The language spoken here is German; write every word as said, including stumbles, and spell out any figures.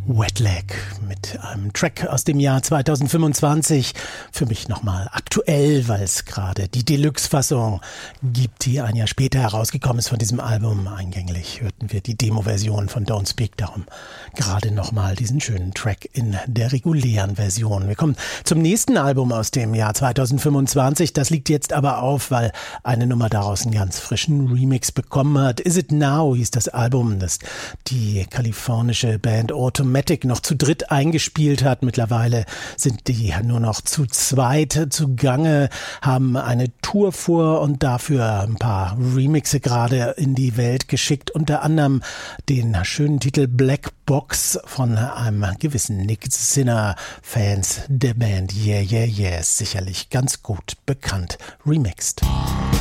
Wet Leg mit einem Track aus dem Jahr zweitausendfünfundzwanzig. Für mich nochmal aktuell, weil es gerade die Deluxe-Fassung gibt, die ein Jahr später herausgekommen ist von diesem Album. Eingänglich hörten wir die Demo-Version von Don't Speak, darum gerade nochmal diesen schönen Track in der regulären Version. Wir kommen zum nächsten Album aus dem Jahr zweitausendfünfundzwanzig. Das liegt jetzt aber auf, weil eine Nummer daraus einen ganz frischen Remix bekommen hat. Is It Now hieß das Album, das die kalifornische Band Automatic noch zu dritt eingespielt hat. Mittlerweile sind die nur noch zu zweit zugange, haben eine Tour vor und dafür ein paar Remixe gerade in die Welt geschickt. Unter anderem den schönen Titel Black Box von einem gewissen Nick Sinner, Fans der Band Yeah Yeah Yes, sicherlich ganz gut bekannt, remixed.